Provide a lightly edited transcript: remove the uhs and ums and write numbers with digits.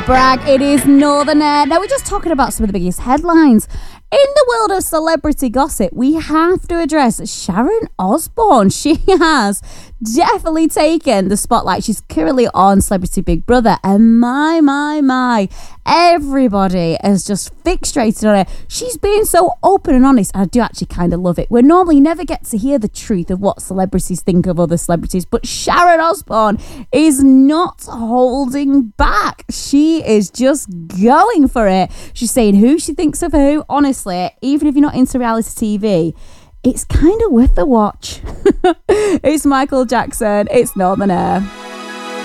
Brag, it is Northern Air. Now, we're just talking about some of the biggest headlines. In the world of celebrity gossip, we have to address Sharon Osbourne. She has definitely taken the spotlight. She's currently on Celebrity Big Brother, and my, everybody has just fixated on her. She's being so open and honest, and I do actually kind of love it. We normally never get to hear the truth of what celebrities think of other celebrities, but Sharon Osbourne is not holding back. She is just going for it. She's saying who she thinks of who. Honestly, even if you're not into reality TV, it's kind of worth the watch. It's Michael Jackson. It's Northern Air.